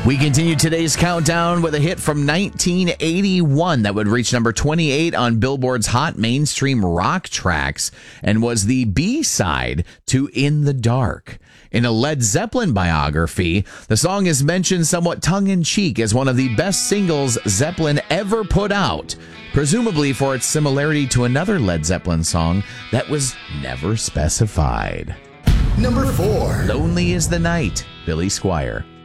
We continue today's countdown with a hit from 1981 that would reach number 28 on Billboard's Hot Mainstream Rock Tracks and was the B-side to In the Dark. In a Led Zeppelin biography, the song is mentioned somewhat tongue-in-cheek as one of the best singles Zeppelin ever put out, presumably for its similarity to another Led Zeppelin song that was never specified. Number 4. Lonely is the Night, Billy Squier.